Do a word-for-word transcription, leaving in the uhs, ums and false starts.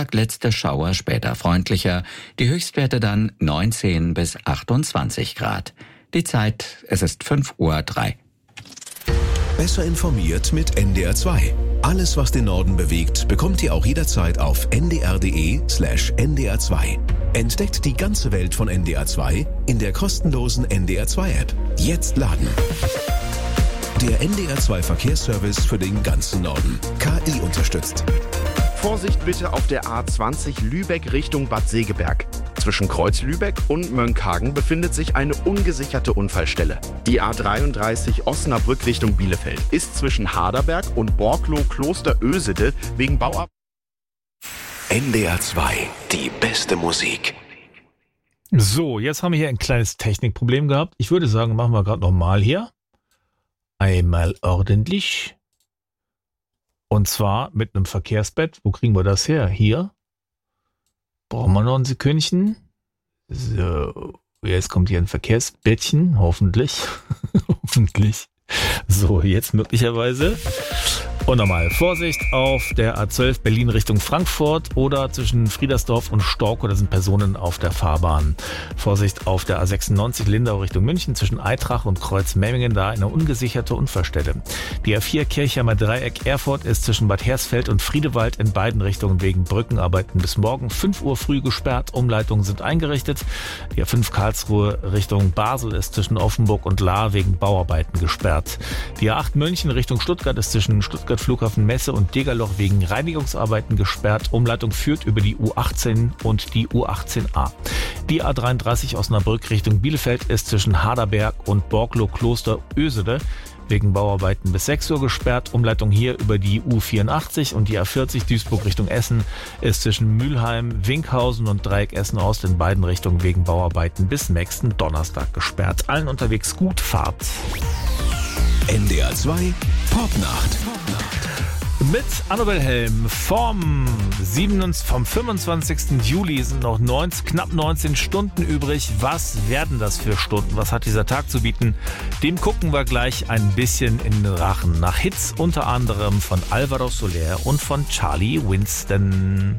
Donnerstag letzte Schauer, später freundlicher. Die Höchstwerte dann neunzehn bis achtundzwanzig Grad. Die Zeit, es ist fünf Uhr drei. Besser informiert mit N D R zwei. Alles, was den Norden bewegt, bekommt ihr auch jederzeit auf n d r punkt d e slash n d r zwei. Entdeckt die ganze Welt von N D R zwei in der kostenlosen N D R zwei App. Jetzt laden. Der N D R zwei Verkehrsservice für den ganzen Norden. K I unterstützt. Vorsicht bitte auf der A zwanzig Lübeck Richtung Bad Segeberg. Zwischen Kreuz Lübeck und Mönckehagen befindet sich eine ungesicherte Unfallstelle. Die A dreiunddreißig Osnabrück Richtung Bielefeld ist zwischen Harderberg und Borklow-Kloster-Ösede wegen Bauab... N D R zwei, die beste Musik. So, jetzt haben wir hier ein kleines Technikproblem gehabt. Ich würde sagen, machen wir gerade nochmal hier. Einmal ordentlich. Und zwar mit einem Verkehrsbett. Wo kriegen wir das her? Hier. Brauchen wir noch ein Sekündchen. So, jetzt kommt hier ein Verkehrsbettchen. Hoffentlich. Hoffentlich. So, jetzt möglicherweise. Und nochmal Vorsicht auf der A zwölf Berlin Richtung Frankfurt oder zwischen Friedersdorf und Storkow, da sind Personen auf der Fahrbahn. Vorsicht auf der A sechsundneunzig Lindau Richtung München zwischen Eitrach und Kreuzmemmingen, da eine ungesicherte Unfallstelle. Die A vier Kirchheimer Dreieck Erfurt ist zwischen Bad Hersfeld und Friedewald in beiden Richtungen wegen Brückenarbeiten bis morgen fünf Uhr früh gesperrt. Umleitungen sind eingerichtet. Die A fünf Karlsruhe Richtung Basel ist zwischen Offenburg und Lahr wegen Bauarbeiten gesperrt. Die A acht München Richtung Stuttgart ist zwischen Stuttgart Flughafen Messe und Degerloch wegen Reinigungsarbeiten gesperrt. Umleitung führt über die U achtzehn und die U achtzehn a. Die A dreiunddreißig Osnabrück Richtung Bielefeld ist zwischen Harderberg und Borklow-Kloster-Ösede wegen Bauarbeiten bis sechs Uhr gesperrt. Umleitung hier über die U vierundachtzig und die A vierzig Duisburg Richtung Essen ist zwischen Mülheim, Winkhausen und Dreieck Essen-Ost in beiden Richtungen wegen Bauarbeiten bis nächsten Donnerstag gesperrt. Allen unterwegs gut Fahrt. N D R zwei Popnacht. Mit Annabel Helm vom, siebenundzwanzigsten vom fünfundzwanzigsten Juli sind noch neunzehn, knapp neunzehn Stunden übrig. Was werden das für Stunden? Was hat dieser Tag zu bieten? Dem gucken wir gleich ein bisschen in den Rachen. Nach Hits unter anderem von Alvaro Soler und von Charlie Winston.